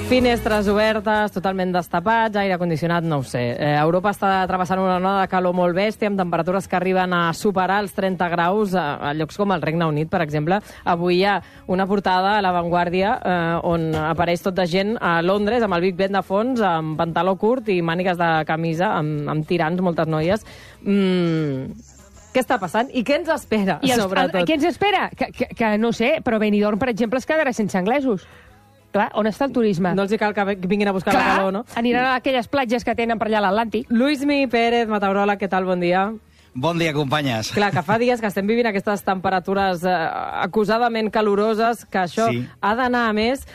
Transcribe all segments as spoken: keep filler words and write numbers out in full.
Finestres obertes, totalment destapats, aire condicionat, no ho sé. Eh, Europa està travessant una onada de calor molt bèstia, amb temperatures que arriben a superar els trenta graus a, a llocs com el Regne Unit, per exemple. Avui hi ha una portada a La Vanguardia eh, on apareix tot de gent a Londres, amb el Big Ben de fons, amb pantaló curt i mànigues de camisa, amb, amb tirants, moltes noies. Mm... Què està passant i què ens espera, I els, sobretot? El, què ens espera? Que, que, que no sé, però Benidorm, per exemple, es quedarà sense anglesos. Clar, on està el turisme? No els hi cal que vinguin a buscar Clar, la calor, no? Aniran a aquelles platges que tenen per allà a l'Atlàntic. Luismi Pérez, meteoròleg, què tal? Bon dia. Bon dia, companyes. Clar, que fa dies que estem vivint aquestes temperatures eh, acusadament caloroses, que això Sí. ha d'anar a més.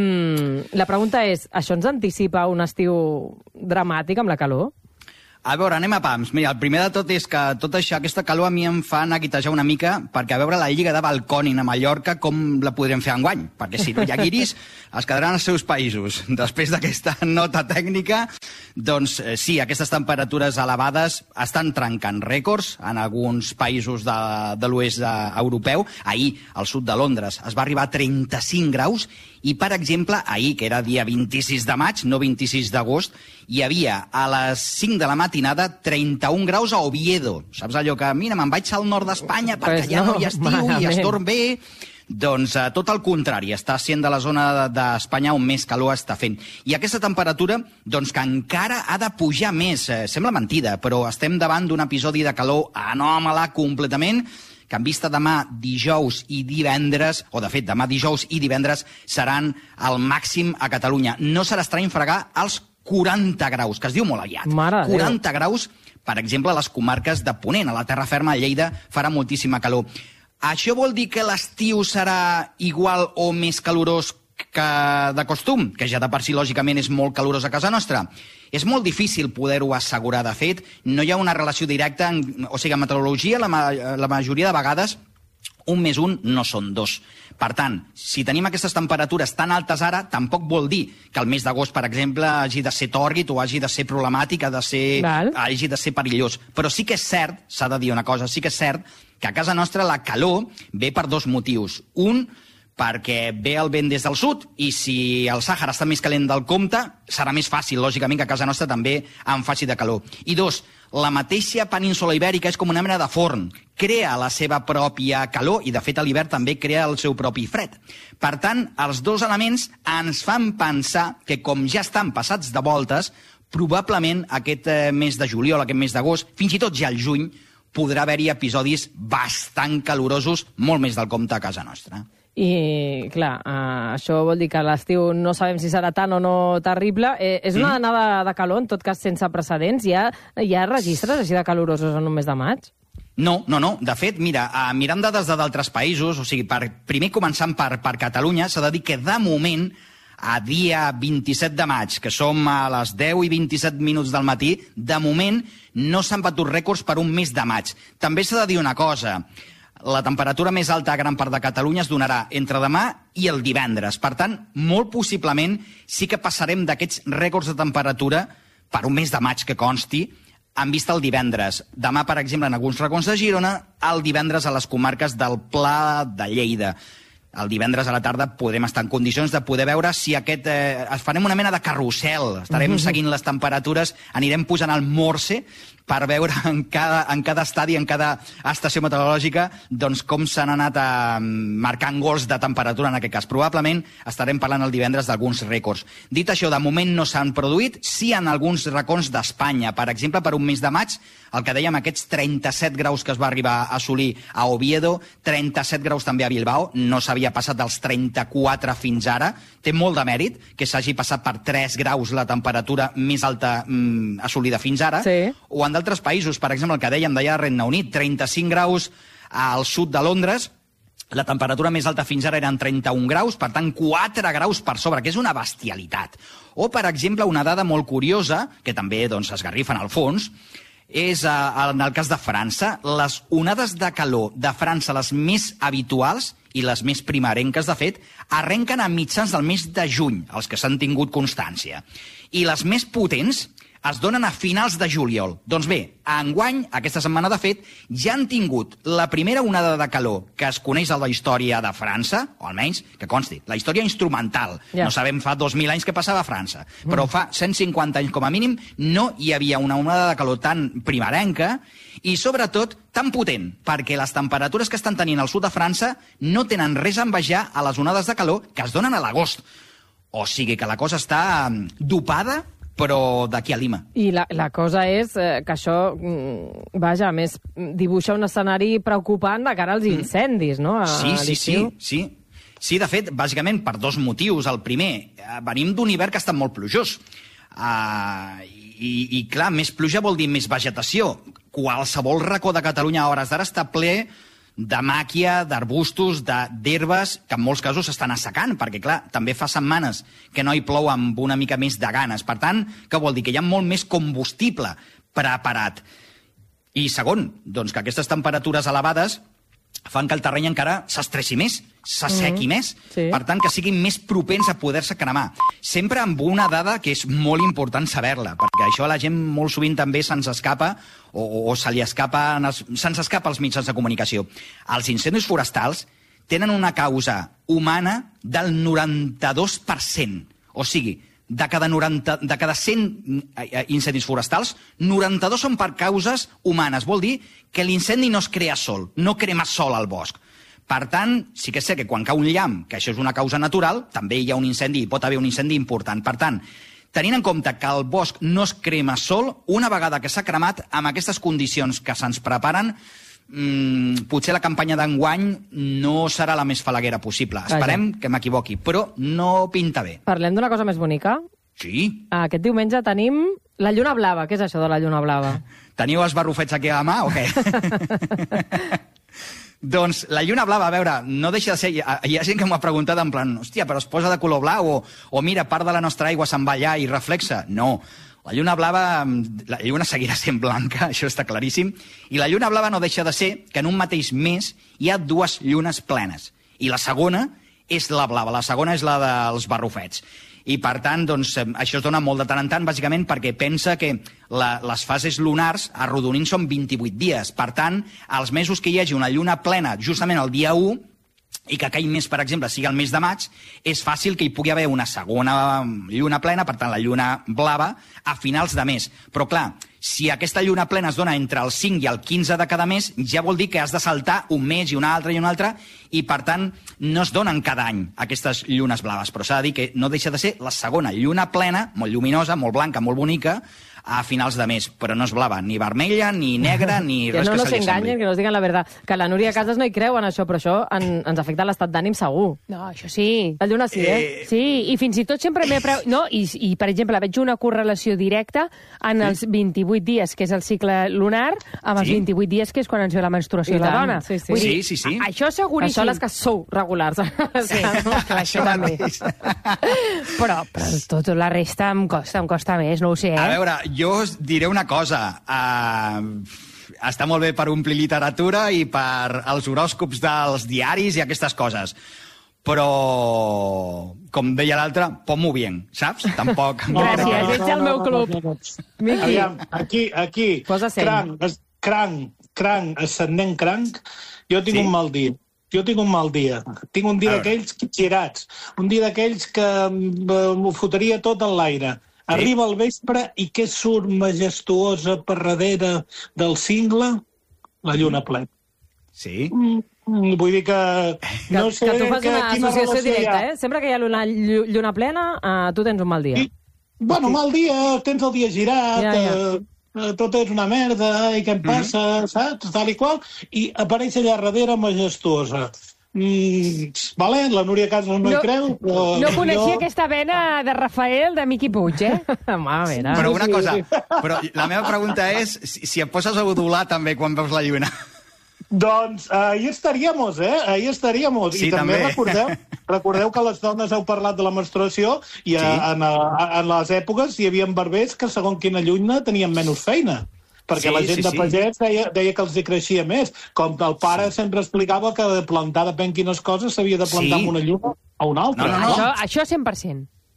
Mm, la pregunta és, això ens anticipa un estiu dramàtic amb la calor? A veure, anem a pams. Mira, el primer de tot és que tot això, aquesta calor a mi em fa neguitejar una mica, perquè a veure la Lliga de Balcòning a Mallorca com la podrem fer enguany, perquè si no hi ha guiris es quedaran als seus països. Després d'aquesta nota tècnica, doncs eh, sí, aquestes temperatures elevades estan trencant rècords en alguns països de, de l'oest europeu. Ahir, al sud de Londres, es va arribar a trenta-cinc graus i, per exemple, ahir, que era dia vint-i-sis de maig, no vint-i-sis d'agost, hi havia a les cinc de la matinada trenta-un graus a Oviedo. Saps allò que, mira, me'n vaig al nord d'Espanya perquè Pues allà no, no hi ha estiu malament. i es dorm bé. Doncs eh, tot el contrari, està sent de la zona d'Espanya on més calor està fent. I aquesta temperatura, doncs que encara ha de pujar més. Eh, sembla mentida, però estem davant d'un episodi de calor anòmala completament, que en vista demà dijous i divendres, o de fet demà dijous i divendres, seran el màxim a Catalunya. No serà estrany fregar els quaranta graus, que es diu molt aviat. Mare de Déu. quaranta graus, per exemple, a les comarques de Ponent, a la terra ferma, a Lleida, farà moltíssima calor. Això vol dir que l'estiu serà igual o més calorós que de costum, que ja de per si lògicament és molt calorós a casa nostra? És molt difícil poder-ho assegurar. De fet, no hi ha una relació directa, en, o sigui, en meteorologia la, ma la majoria de vegades un més un no són dos. Per tant, si tenim aquestes temperatures tan altes ara, tampoc vol dir que el mes d'agost, per exemple, hagi de ser tòrrid o hagi de ser problemàtic, ha de ser, hagi de ser perillós. Però sí que és cert, s'ha de dir una cosa, sí que és cert que a casa nostra la calor ve per dos motius. Un, perquè ve el vent des del sud i si el Sàhara està més calent del compte, serà més fàcil, lògicament, que a casa nostra també en faci de calor. I dos, la mateixa península ibèrica és com una mena de forn. Crea la seva pròpia calor i, de fet, a l'hivern també crea el seu propi fred. Per tant, els dos elements ens fan pensar que, com ja estan passats de voltes, probablement aquest mes de juliol, aquest mes d'agost, fins i tot ja al juny, podrà haver-hi episodis bastant calorosos, molt més del compte a casa nostra. I, clar, uh, això vol dir que l'estiu no sabem si serà tan o no terrible. Eh, és una Mm. anada de calor, en tot cas, sense precedents. Hi ha, hi ha registres així de calorosos en un mes de maig? No, no, no. De fet, mira, uh, mirant dades d'altres països, o sigui, per, primer començant per, per Catalunya, s'ha de dir que de moment, a dia vint-i-set de maig, que som a les deu i vint-i-set minuts del matí, de moment no s'han batut rècords per un mes de maig. També s'ha de dir una cosa. La temperatura més alta a gran part de Catalunya es donarà entre demà i el divendres. Per tant, molt possiblement sí que passarem d'aquests rècords de temperatura per un mes de maig que consti, en vista el divendres. Demà, per exemple, en alguns racons de Girona, el divendres a les comarques del Pla de Lleida. El divendres a la tarda podrem estar en condicions de poder veure si aquest... Eh, farem una mena de carrusel. Estarem mm-hmm. seguint les temperatures, anirem posant el morse per veure en cada, en cada estadi, en cada estació meteorològica, doncs com s'han anat a, marcant gols de temperatura en aquest cas. Probablement estarem parlant el divendres d'alguns rècords. Dit això, de moment no s'han produït, sí en alguns racons d'Espanya. Per exemple, per un mes de maig, el que dèiem, aquests trenta-set graus que es va arribar a assolir a Oviedo, trenta-set graus també a Bilbao, no s'havia passat dels trenta-quatre fins ara. Té molt de mèrit que s'hagi passat per tres graus la temperatura més alta mm, assolida fins ara. Sí. O en d'altres països, per exemple, el que dèiem d'allà a Regne Unit, trenta-cinc graus al sud de Londres, la temperatura més alta fins ara eren trenta-un graus, per tant, quatre graus per sobre, que és una bestialitat. O, per exemple, una dada molt curiosa, que també doncs, esgarrifen al fons, és, eh, en el cas de França, les onades de calor de França, les més habituals i les més primerenques, de fet, arrenquen a mitjans del mes de juny, els que s'han tingut constància. I les més potents es donen a finals de juliol. Doncs bé, enguany, aquesta setmana, de fet, ja han tingut la primera onada de calor que es coneix a la història de França, o almenys, que consti, la història instrumental. Ja. No sabem fa dos mil anys què passava a França, però fa cent cinquanta anys, com a mínim, no hi havia una onada de calor tan primerenca i, sobretot, tan potent, perquè les temperatures que estan tenint al sud de França no tenen res a envejar a les onades de calor que es donen a l'agost. O sigui que la cosa està dopada, però d'aquí a Lima. I la, la cosa és eh, que això, mm, vaja, a més, dibuixa un escenari preocupant de cara als incendis, no? A, sí, sí, sí, sí. Sí, de fet, bàsicament per dos motius. El primer, eh, venim d'un hivern que ha estat molt plujós. Uh, i, I, clar, més pluja vol dir més vegetació. Qualsevol racó de Catalunya a hores d'ara està ple de màquia, d'arbustos, d'herbes, que en molts casos s'estan assecant, perquè, clar, també fa setmanes que no hi plou amb una mica més de ganes. Per tant, què vol dir? Que hi ha molt més combustible preparat. I segon, doncs que aquestes temperatures elevades fan que el terreny encara s'estressi més, s'assequi mm-hmm. més, sí. Per tant, que siguin més propens a poder-se cremar. Sempre amb una dada que és molt important saber-la, perquè això a la gent molt sovint també se'ns escapa o, o se li escapa, se'ns escapa als mitjans de comunicació. Els incendis forestals tenen una causa humana del noranta-dos per cent. O sigui, de cada, noranta, de cada cent incendis forestals, noranta-dos són per causes humanes. Vol dir que l'incendi no es crea sol, no crema sol al bosc. Per tant, sí que sé que quan cau un llamp, que això és una causa natural, també hi ha un incendi, hi pot haver un incendi important. Per tant, tenint en compte que el bosc no es crema sol, una vegada que s'ha cremat, amb aquestes condicions que se'ns preparen, mmm, potser la campanya d'enguany no serà la més falaguera possible. Esperem que m'equivoqui, però no pinta bé. Parlem d'una cosa més bonica? Sí. Aquest diumenge tenim la lluna blava. Què és això de la lluna blava? Teniu els barrufets aquí a la mà o què? Doncs la lluna blava, a veure, no deixa de ser... Hi ha, hi ha gent que m'ha preguntat en plan, hòstia, però es posa de color blau o, o mira, part de la nostra aigua se'n va allà i reflexa. No, la lluna blava, la lluna seguirà sent blanca, això està claríssim, i la lluna blava no deixa de ser que en un mateix mes hi ha dues llunes plenes, i la segona és la blava, la segona és la dels barrufets. I, per tant, doncs, això es dona molt de tant en tant, bàsicament perquè pensa que la, les fases lunars arrodonint són vint-i-vuit dies. Per tant, els mesos que hi hagi una lluna plena justament el dia u, i que aquell mes, per exemple, sigui el mes de maig, és fàcil que hi pugui haver una segona lluna plena, per tant, la lluna blava, a finals de mes. Però, clar, si aquesta lluna plena es dona entre el cinc i el quinze de cada mes, ja vol dir que has de saltar un mes i un altre i un altre, i, per tant, no es donen cada any aquestes llunes blaves. Però s'ha de dir que no deixa de ser la segona lluna plena, molt lluminosa, molt blanca, molt bonica, a finals de mes, però no és blava, ni vermella, ni negra, ni res que, no, que no se li sembli. Que no nos digan la veritat. Que la Núria Casas no hi creu en això, però això en, ens afecta l'estat d'ànim segur. No, això sí. La lluna sí, eh? eh? Sí, i fins i tot sempre m'he... Pre... No, i, i, per exemple, veig una correlació directa en sí. els vint-i-vuit dies, que és el cicle lunar, amb els sí. vint-i-vuit dies, que és quan ens ve la menstruació de la dona. Sí, sí. Vull dir, sí, sí, sí. Això seguríssim. Això les que sou regulars. Sí, això també. Però, però tota la resta em costa, em costa més, no ho sé, eh? A veure, jo us diré una cosa. Uh, està molt bé per omplir literatura i per els horòscops dels diaris i aquestes coses. Però, com deia l'altre, ponme bien, saps? Tampoc... No, gràcies, ets al meu club. Miqui. Aviam, aquí, aquí, cranc, cranc, cranc, ascendent cranc, jo tinc sí? un mal dia. Jo tinc un mal dia. Tinc un dia d'aquells girats. Un dia d'aquells que m'ho fotria tot en l'aire. Sí. Arriba al vespre i què surt majestuosa per darrere del cingle? La lluna plena. Sí? Mm, vull dir que... No que, sé que tu fas que, una associació directa, eh? Sempre que hi ha luna, lluna plena, uh, tu tens un mal dia. I, bueno, sí. mal dia, tens el dia girat, ja, ja. Uh, tot és una merda, i què em passa, mm-hmm. saps? Tal i qual, i apareix allà darrere majestuosa. Mm, vale, la Núria Casas no, no hi creu, però... No coneixia jo... aquesta vena de Rafael de Miqui Puig, eh? Home, però una cosa, però la meva pregunta és si, si et poses a udolar també quan veus la lluna. Doncs uh, ahí estaríamos, eh? Ahí estaríamos. Sí, I també, també recordeu, recordeu que les dones heu parlat de la menstruació i sí. en, en les èpoques hi havia barbers que segons quina lluna tenien menys feina. Perquè sí, la gent sí, de pagès deia, deia que els hi creixia més. Com el pare sí. sempre explicava que de plantar depèn quines coses s'havia de plantar sí. amb una lluna o una altra. No, no, no. Això, això cent per cent.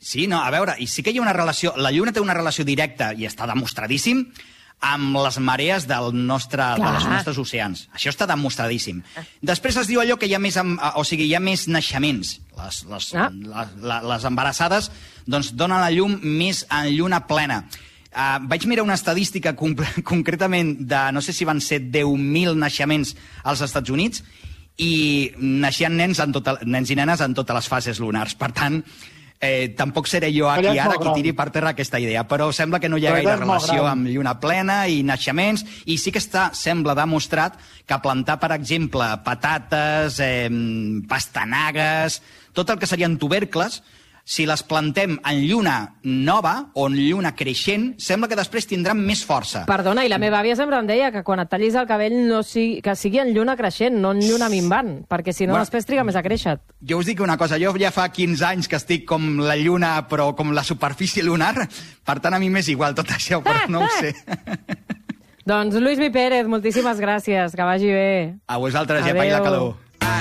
Sí, no, a veure, i sí que hi ha una relació... La Lluna té una relació directa, i està demostradíssim, amb les marees del nostre, dels nostres oceans. Això està demostradíssim. Després es diu allò que hi ha més, o sigui, hi ha més naixements. Les, les, ah. les, les embarassades doncs, donen la llum més en lluna plena. Uh, vaig mirar una estadística concretament de, no sé si van ser deu mil naixements als Estats Units, i naixien nens, en tota, nens i nenes en totes les fases lunars. Per tant, Eh, tampoc seré jo aquí ara qui tiri per terra aquesta idea, però sembla que no hi ha gaire relació amb lluna plena i naixements, i sí que està, sembla demostrat que plantar, per exemple, patates, eh, pastanagues, tot el que serien tubercles, si les plantem en lluna nova o en lluna creixent, sembla que després tindran més força. Perdona, i la meva àvia sempre em deia que quan et tallis el cabell no sigui, que sigui en lluna creixent, no en lluna minvant, perquè si no bueno, després triga més a créixer. Jo us dic una cosa, jo ja fa quinze anys que estic com la lluna, però com la superfície lunar, per tant a mi m'és igual tot això, però no ho sé. Doncs Lluís Mi Pérez, moltíssimes gràcies, que vagi bé. A vosaltres, i apaï la calor.